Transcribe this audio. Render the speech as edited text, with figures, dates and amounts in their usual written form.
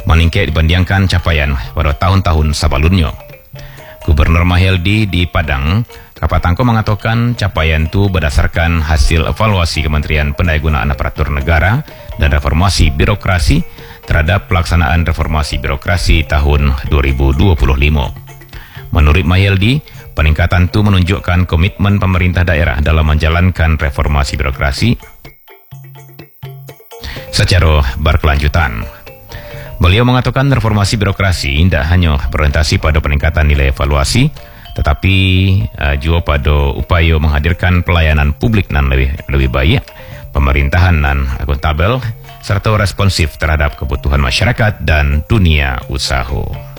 meningkat dibandingkan capaian pada tahun-tahun sebelumnya. Gubernur Mahyeldi di Padang, Kapatangko mengatakan capaian itu berdasarkan hasil evaluasi Kementerian Pendayagunaan Aparatur Negara dan Reformasi Birokrasi terhadap pelaksanaan reformasi birokrasi tahun 2025. Menurut Mahyeldi, peningkatan itu menunjukkan komitmen pemerintah daerah dalam menjalankan reformasi birokrasi secara berkelanjutan. Beliau mengatakan reformasi birokrasi tidak hanya berorientasi pada peningkatan nilai evaluasi, tetapi juga pada upaya menghadirkan pelayanan publik yang lebih baik, pemerintahan yang akuntabel, serta responsif terhadap kebutuhan masyarakat dan dunia usaha.